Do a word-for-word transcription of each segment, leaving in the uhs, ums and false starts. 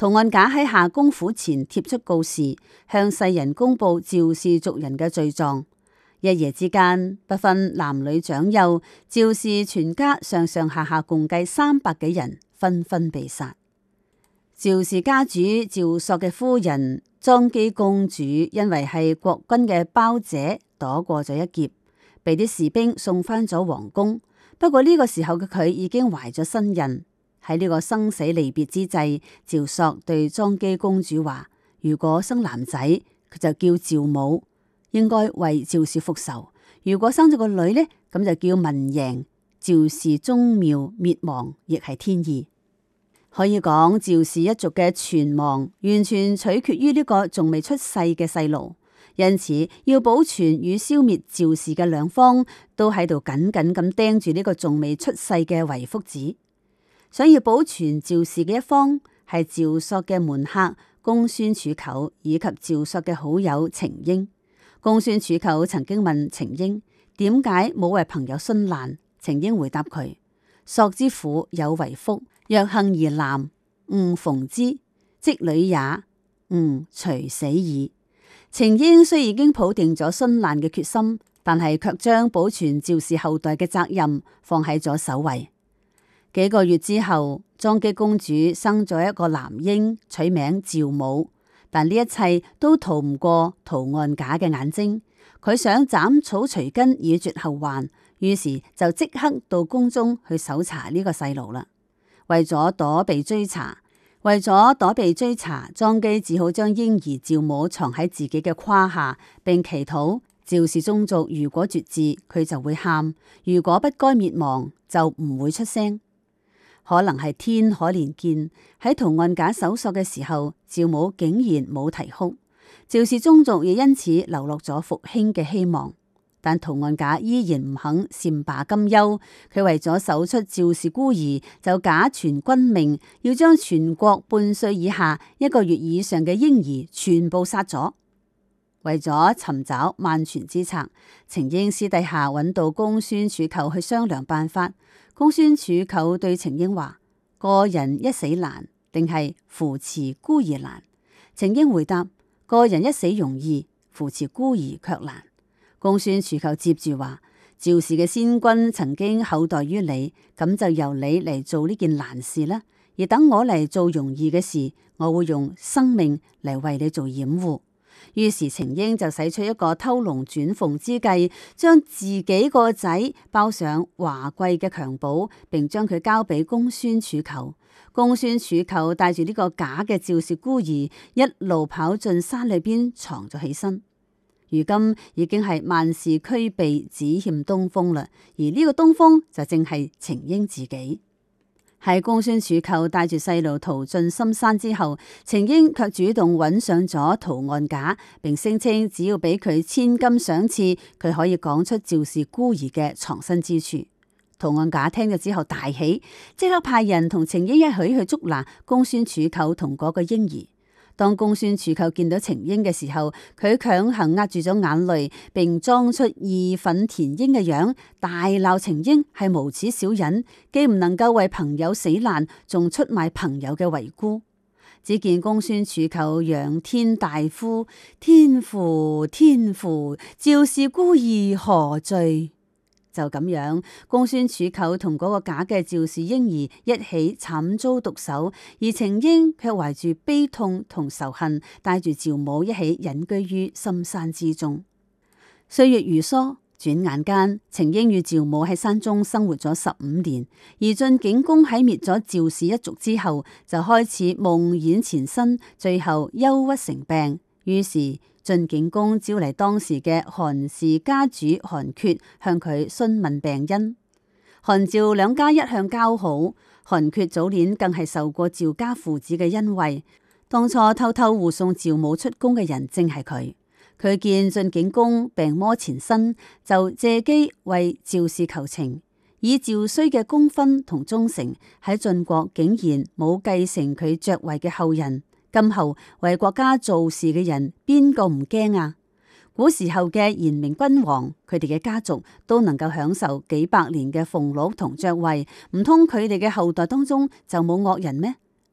屠岸賈喺下公府前貼出告示，向世人公布趙氏族人嘅罪狀。一夜之間，不分男女長幼，趙氏全家上上下下共計三百幾人，紛紛被殺。趙氏家主趙朔嘅夫人莊姬公主，因為係國軍嘅胞姐，躲過咗一劫，被啲士兵送翻咗皇宮。不過呢個時候嘅佢已經懷咗身孕。喺呢個生死離別之際，趙朔對莊姬公主話：如果生男仔，佢就叫趙武，應該為趙氏復仇；如果生咗個女呢，咁就叫文嬴。趙氏宗廟滅亡，亦係天意。可以講趙氏一族嘅存亡，完全取決於呢個仲未出世嘅細路。因此，要保存與消滅趙氏嘅兩方，都喺度緊緊咁盯住呢個仲未出世嘅遺腹子。想要保存趙氏嘅一方，係趙朔嘅門客公孫儲臼以及趙朔嘅好友程嬰。公孫儲臼曾經問程嬰點解冇為朋友殉難，程嬰回答佢：朔之婦有遺腹，若幸而男，吾縫之；即女也，吾隨死矣。程嬰雖已經抱定咗殉難嘅決心，但係卻將保存趙氏後代嘅責任放喺咗首位。幾個月之後，莊姬公主生咗一個男嬰，取名趙武。但呢一切都逃唔過屠岸賈嘅眼睛。佢想斬草除根以絕後患，於是就即刻到宮中去搜查呢個細路啦。為咗躲避追查，為咗躲避追查，莊姬只好將嬰兒趙武藏喺自己嘅胯下，並祈禱趙氏宗族如果絕嗣，佢就會喊；如果不該滅亡，就唔會出聲。可能係天可憐見，喺屠岸賈搜索嘅時候，趙武竟然冇啼哭，趙氏宗族亦因此流落咗復興嘅希望。但屠岸賈依然唔肯善罷甘休，佢為咗搜出趙氏孤兒，就假傳軍命，要將全國半歲以下一個月以上嘅嬰兒全部殺咗。為咗尋找萬全之策，程嬰私底下揾到公孫儲臼去商量辦法。公孫儲臼對程嬰話：個人一死難，定係扶持孤兒難？程嬰回答：個人一死容易，扶持孤兒卻難。公孫儲臼接住話：趙氏嘅先君曾經厚待於你，咁就由你嚟做呢件難事啦。而等我嚟做容易嘅事，我會用生命嚟為你做掩護。於是程嬰就使出一個偷龍轉鳳之計，將自己個仔包上華貴嘅襁褓，並將佢交俾公孫儲臼。公孫儲臼帶住呢個假嘅趙氏孤兒，一路跑進山裏邊藏咗起身。如今已經係萬事俱備，只欠東風啦。而呢個東風就正係程嬰自己。喺公孫儲臼帶住細路逃進深山之後，程嬰卻主動揾上咗屠岸賈，並聲稱只要俾佢千金賞賜，佢可以講出趙氏孤兒嘅藏身之處。屠岸賈聽咗之後大喜，即刻派人同程嬰一起去捉拿公孫儲臼同嗰個嬰兒。當公孫儲臼見到程嬰嘅時候，佢強行壓住咗眼淚，並裝出義憤填膺嘅樣，大鬧程嬰係無恥小人，既唔能夠為朋友死難，仲出賣朋友嘅遺孤。只見公孫儲臼仰天大呼：天父天父，趙氏孤兒何罪？就咁樣，公孫儲臼同嗰個假嘅趙氏嬰兒一起慘遭毒手，而程嬰卻懷住悲痛同仇恨，帶住趙武一起隱居於深山之中。歲月如梭，轉眼間，程嬰與趙武喺山中生活咗十五年，而晉景公喺滅咗趙氏一族之後，就開始夢魘纏身，最後憂鬱成病。於是晉景公招嚟當時嘅韓氏家主韓厥，向佢詢問病因。韓趙兩家一向交好，韓厥早年更係受過趙家父子嘅恩惠。當初偷偷護送趙武出宮嘅人正係佢。佢見晉景公病魔纏身，就借機為趙氏求情，以趙衰嘅功勳同忠誠，喺晉國竟然冇繼承佢爵位嘅後人。今後為國家做事嘅人，邊個唔驚啊？古時候嘅賢明君王，佢哋嘅家族都能夠享受幾百年嘅俸祿同爵位，唔通佢哋嘅後代當中就冇惡人咩？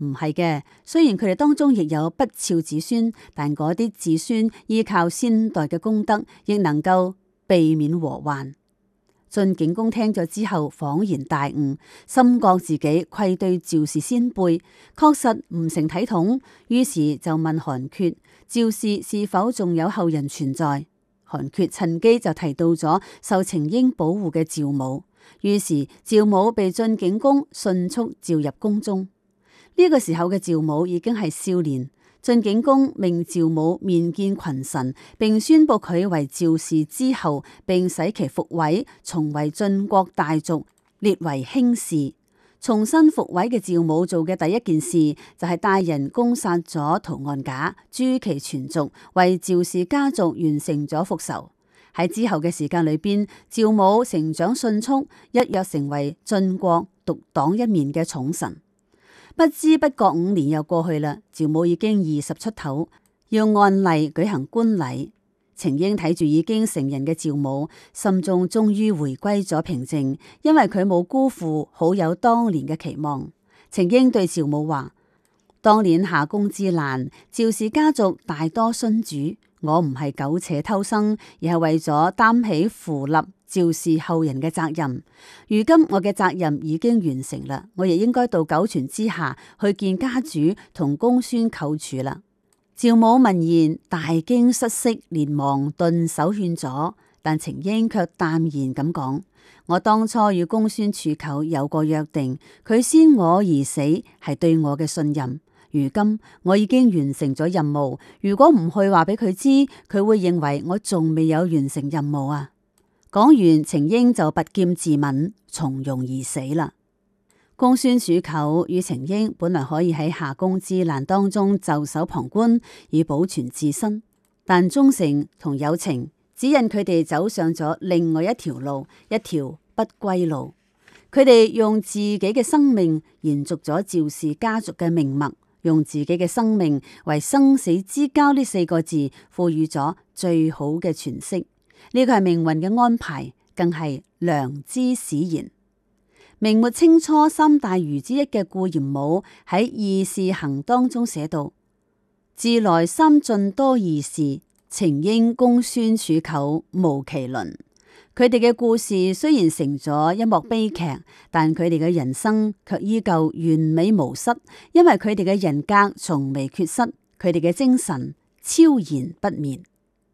唔係嘅，雖然佢哋當中亦有不肖子孫，但嗰啲子孫依靠先代嘅功德，亦能夠避免禍患。晉景公聽咗之後恍然大悟，深覺自己愧對趙氏先輩，確實唔成體統，於是就問韓厥趙氏是否仲有後人存在。韓厥趁機就提到咗受程嬰保護嘅趙母，於是趙母被晉景公迅速召入宮中。呢個時候嘅趙母已經係少年。晉景公命趙母面見群臣，並宣布佢為趙氏之後，並使其復位，重為晉國大族，列為卿士。重新復位嘅趙母做嘅第一件事，就係帶人攻殺咗屠岸賈，誅其全族，為趙氏家族完成咗復仇。喺之後嘅時間裏邊，趙母成長迅速，一躍成為晉國獨當一面嘅寵臣。不知不覺五年又過去啦，趙母已經二十出頭，要按例舉行冠禮。程嬰睇住已經成人嘅趙母，心中終於回歸咗平靜，因為佢冇辜負好友當年嘅期望。程嬰對趙母話：當年夏宮之難，趙氏家族大多殉主，我唔係苟且偷生，而係為咗擔起扶立趙氏後人嘅責任。如今我嘅責任已經完成啦，我亦應該到九泉之下去見家主同公孫寇處啦。趙母聞言大驚失色，連忙頓首勸阻，但程嬰卻淡然咁講：我當初與公孫處寇有個約定，佢先我而死係對我嘅信任。如今我已經完成咗任務，如果唔去話俾佢知，佢會認為我仲未有完成任務啊！講完，程嬰就拔劍自刎，從容而死啦。公孫處寇與程嬰本來可以喺夏宮之難當中袖手旁觀，以保存自身，但忠誠同友情指引佢哋走上咗另外一條路，一條不歸路。佢哋用自己嘅生命延續咗趙氏家族嘅命脈，用自己嘅生命為生死之交呢四個字賦予咗最好嘅詮釋。呢個係命運嘅安排，更係良知使然。明末清初三大儒之一嘅顧炎武喺《義士行》當中寫道：自來三晉多義士，程嬰公孫處寇無其倫。佢哋嘅故事雖然成咗一幕悲劇，但佢哋嘅人生卻依舊完美無失，因為佢哋嘅人格從未缺失，佢哋嘅精神超然不滅。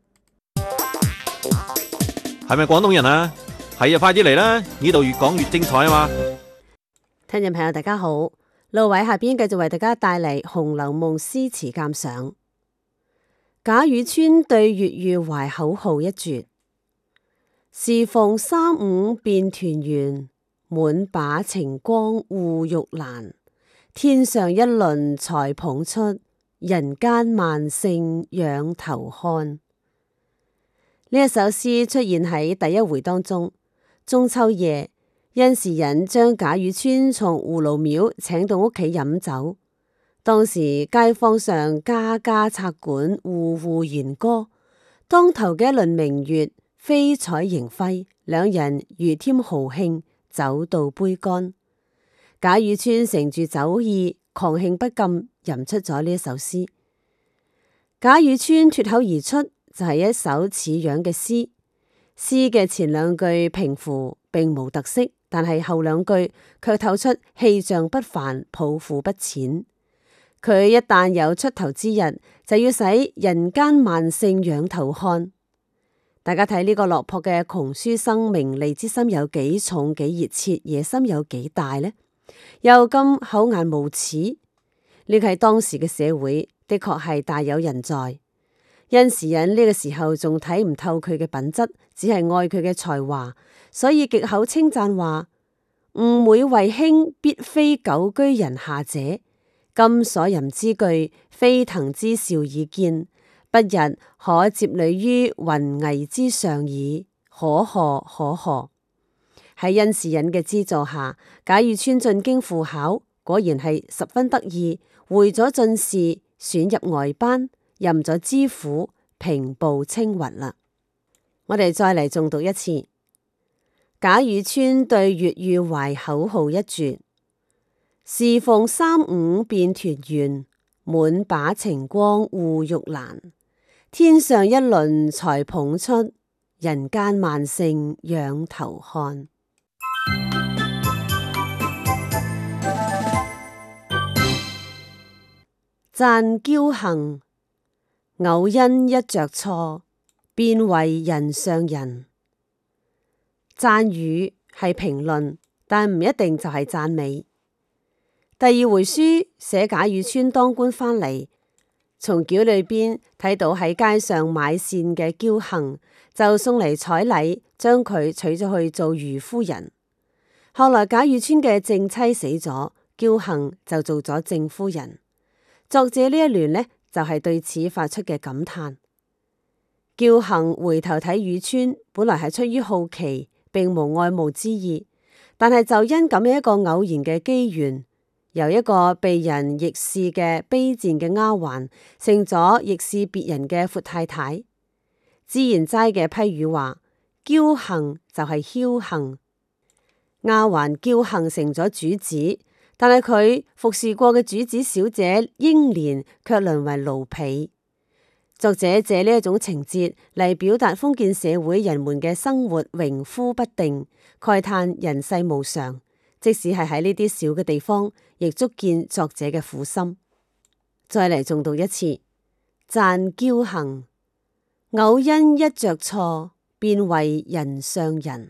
係咪廣東人啊？係啊，快啲嚟啦！呢度越講越精彩啊嘛！ 聽眾朋友大家好，路偉下邊繼續為大家帶嚟《紅樓夢》詩詞鑑賞。賈雨村對粵語懷口號一絕：時逢三五便團圓，滿把晴光護玉蘭。天上一輪才捧出，人間萬姓仰頭看。呢一首詩出現喺第一回當中。中秋夜，甄士隱將賈雨村從葫蘆廟請到屋企飲酒。當時街坊上家家插管，戶戶弦歌。當頭嘅一輪明月，飛彩螢輝，兩人如添豪興，酒到杯乾。賈雨村乘住酒意，狂興不禁，吟出咗呢一首詩。賈雨村脫口而出，就係一首似樣嘅詩。詩嘅前兩句平符，並無特色，但係後兩句卻透出氣象不凡，抱負不淺。佢一旦有出頭之日，就要使人間萬姓仰頭看。大家睇呢個落魄嘅窮書生，名利之心有幾重、幾熱切，野心有幾大呢？又咁厚顏無恥，呢個喺當時嘅社會的確係大有人在。甄士隱呢個時候仲睇唔透佢嘅品質，只係愛佢嘅才華，所以極口稱讚話：吾每為卿，必非久居人下者。今所吟之句，飛騰之兆已見，不日可接履於雲霓之上矣。可賀可賀！喺甄士隱嘅資助下，賈雨村進京赴考，果然係十分得意，回咗進士，選入外班。任咗知府，平步青雲啦。我哋再嚟重讀一次。賈雨村對粵語懷口號一絕： 時逢三五便團圓，滿把晴光護玉蘭。天上一輪才捧出，人間萬盛仰頭看。讚驕行，偶因一着錯，便為人上人。讚語係評論，但唔一定就係讚美。第二回書寫賈雨村當官返嚟，從轎裏邊睇到喺街上買線嘅驕行，就送嚟彩禮，將佢娶咗去做余夫人。後來賈雨村嘅正妻死咗，驕行就做咗正夫人。作者呢一聯呢，就係對此發出嘅感嘆。驕行回頭睇雨村，本來係出於好奇，並無愛慕之意，但係就因咁樣一個偶然嘅機緣，由一個被人逆視嘅卑賤嘅丫鬟，成咗逆視別人嘅闊太太。自然齋嘅批語話，驕行就係僥倖，丫鬟驕行成咗主子。但係佢服侍過嘅主子小姐英蓮卻淪為奴婢。作者借呢一種情節嚟表達封建社會人們嘅生活榮枯不定，慨嘆人世無常。即使係喺呢啲小嘅地方，亦足見作者嘅苦心。再嚟重讀一次，讚驕行，偶因一着錯，便為人上人。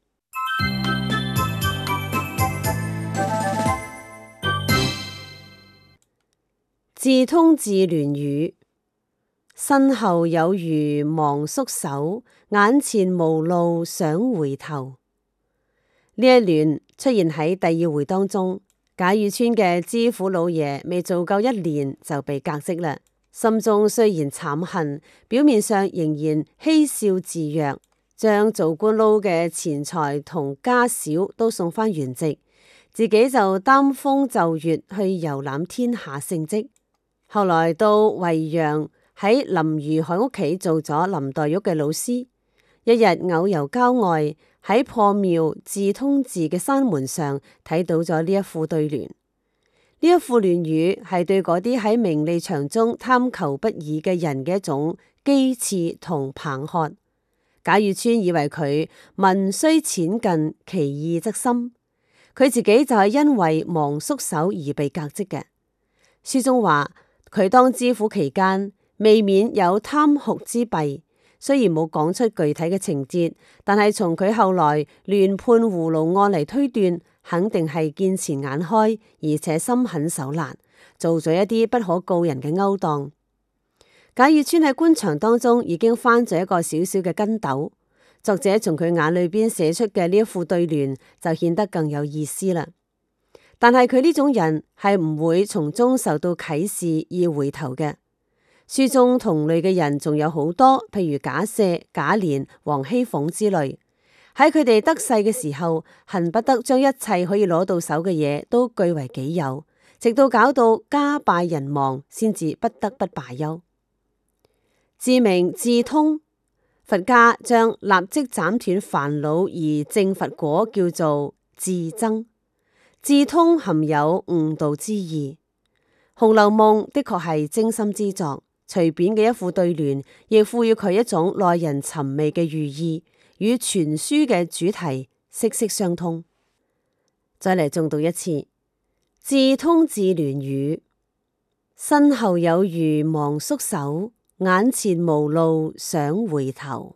自通自聯語，身後有餘忙縮手，眼前無路想回頭。呢一聯出現喺第二回當中，賈雨村嘅知府老爺未做夠一年就被革職啦，心中雖然慘恨，表面上仍然嬉笑自若，將做官撈嘅錢財同家小都送返原籍，自己就擔風就月去遊覽天下勝跡。後來到惠陽喺林如海屋企做咗林黛玉嘅老師，一日偶遊郊外，喺破廟自通寺嘅山門上睇到咗呢一副對聯。呢一副聯語係對嗰啲喺名利場中貪求不已嘅人嘅一種譏刺同棒喝。賈雨村以為佢文雖淺近，其意則深，佢自己就係因為忙縮手而被革職嘅。書中話，佢當知府期間，未免有貪酷之弊，雖然冇講出具體嘅情節，但係從佢後來亂判葫蘆案嚟推斷，肯定係見錢眼開，而且心狠手辣，做咗一啲不可告人嘅勾當。賈雨村喺官場當中已經翻咗一個小小嘅筋斗，作者從佢眼裏邊寫出嘅呢一副對聯，就顯得更有意思啦。但係佢呢種人係唔會從中受到啟示而回頭嘅。書中同類嘅人仲有好多，譬如賈赦、賈璉、王熙鳳之類。喺佢哋得勢嘅時候，恨不得將一切可以攞到手嘅嘢都據為己有，直到搞到家敗人亡，先至不得不罷休。自明自通，佛家將立即斬斷煩惱而證佛果叫做自增。自通含有悟道之意，《紅樓夢》的確係精心之作，隨便嘅一副對聯，亦賦予佢一種耐人尋味嘅寓意，與全書嘅主題息息相通。再嚟重讀一次，自通自聯語，身後有餘忙縮手，眼前無路想回頭。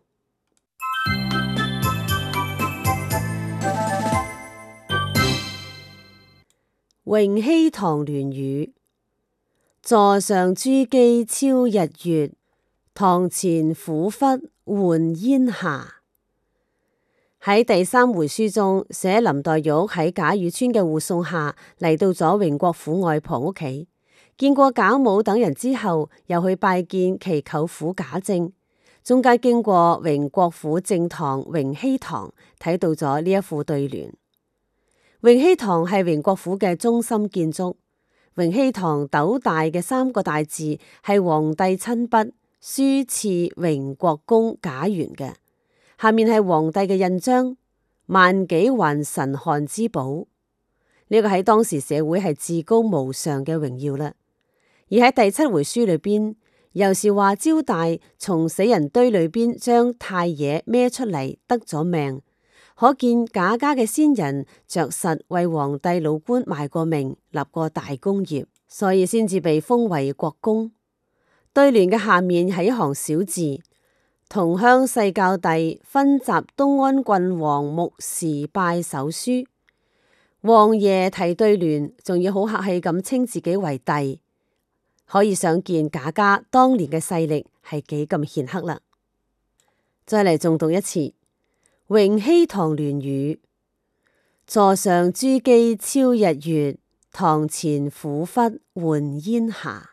榮禧堂聯語，座上珠璣超日月，堂前俯忽換煙霞。喺第三回書中寫林黛玉喺賈雨村嘅護送下嚟到咗榮國府外婆屋企，見過賈母等人之後，又去拜見其舅父賈政，中間經過榮國府正堂榮禧堂，睇到咗呢一副對聯。榮禧堂係榮國府嘅中心建築，榮禧堂斗大嘅三個大字係皇帝親筆書賜榮國公賈元嘅，下面係皇帝嘅印章，萬幾還神漢之寶。 呢個喺當時社會係至高無上嘅榮耀啦。而喺第七回書裏邊，又是話焦大從死人堆裏邊將太爺孭出嚟，得咗命，可見賈家嘅先人着實為皇帝老官賣過命，立過大功業，所以先至被封為國公。對聯嘅下面係一行小字：同鄉世教弟，分集東安郡王牧時拜手書。王爺提對聯，仲要好客氣咁稱自己為弟。可以想見賈家當年嘅勢力係幾咁顯赫啦。再嚟重讀一次榮禧堂聯語：座上珠璣超日月，堂前虎忽換煙霞。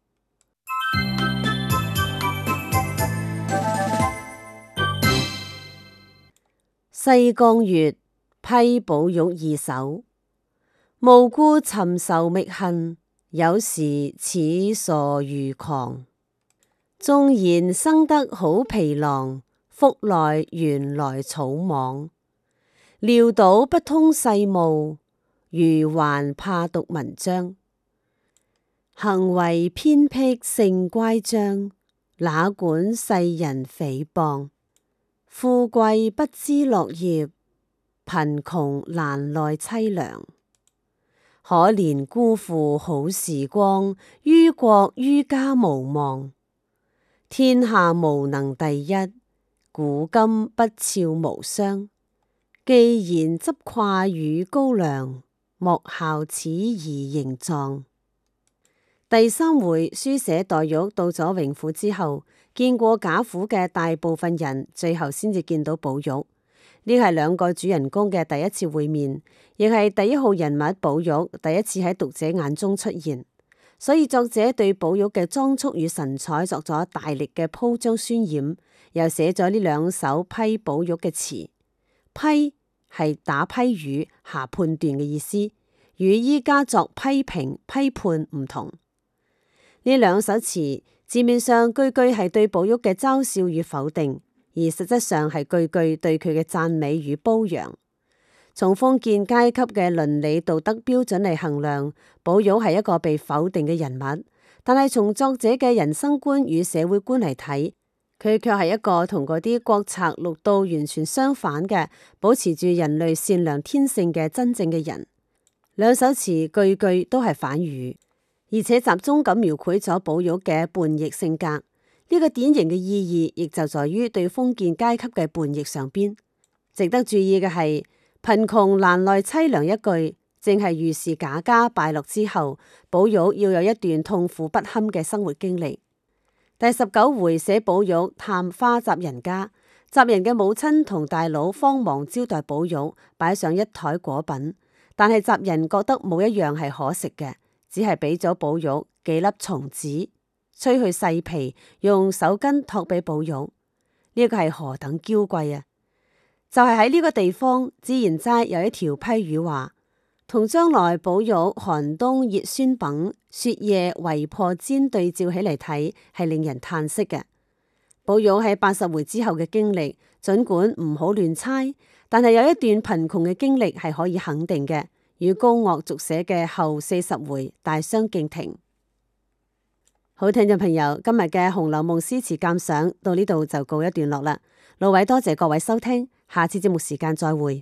西江月批寶玉二首：無故尋仇覓恨，有時似傻如狂。縱然生得好皮囊，腹內原來草莽。潦倒不通世務，愚頑怕讀文章。行為偏僻性乖張，哪管世人誹謗。富貴不知樂業，貧窮難耐凄涼。可憐辜負好時光，於國於家無望。天下無能第一，古今不肖無雙。既然執跨與高粱，莫效此兒形狀。第三回書寫黛玉到咗榮府之後，見過賈府嘅大部分人，最後先至見到寶玉。呢係兩個主人公嘅第一次會面，亦係第一號人物寶玉第一次喺讀者眼中出現。所以作者對寶玉嘅裝束與神采作咗大力嘅鋪張渲染，又寫咗呢兩首批寶玉嘅詞。批係打批語下判斷嘅意思，與依家作批評批判唔同。呢兩首詞字面上句句係對寶玉嘅嘲笑與否定，而實質上係句句對佢嘅讚美與褒揚。從封建階級嘅倫理道德標準嚟衡量，寶玉係一個被否定嘅人物，但係從作者嘅人生觀與社會觀嚟睇，佢卻係一個同嗰啲國賊六道完全相反嘅，保持住人類善良天性嘅真正嘅人。兩首詞句句都係反語，而且集中咁描繪咗寶玉嘅叛逆性格。呢、這個典型嘅意義亦就在於對封建階級嘅叛逆上邊。值得注意嘅係貧窮難耐淒涼一句，正係預示賈家敗落之後，寶玉要有一段痛苦不堪嘅生活經歷。第十九回寫寶玉探花襲人家，襲人嘅母親同大佬慌忙招待寶玉，擺上一台果品，但係襲人覺得冇一樣係可食嘅，只係俾咗寶玉幾粒松子，吹去細皮，用手巾托俾寶玉。呢、這個係何等嬌貴啊！就係喺呢個地方，自然齋有一條批語話，同將來寶玉寒冬熱酸品，雪夜圍破氈對照起嚟睇，係令人嘆息嘅。寶玉喺八十回之後嘅經歷，盡管唔好亂猜，但係有一段貧窮嘅經歷係可以肯定嘅，與高鶚續寫嘅後四十回大相徑庭。好，聽眾朋友，今日嘅《紅樓夢》詩詞鑑賞到呢度就告一段落啦。老偉多謝各位收聽，下次節目時間再會。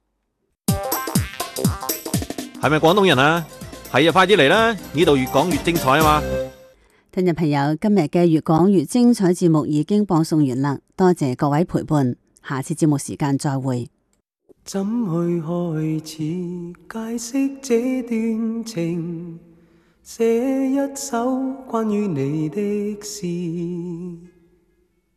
係咪廣東人啊？係啊，快啲嚟啦！呢度越講越精彩啊嘛！ 聽眾朋友，今日嘅越講越精彩節目已經播送完啦，多謝各位陪伴，下次節目時間再會。 怎去開始解釋這段情？寫一首關於你的詩。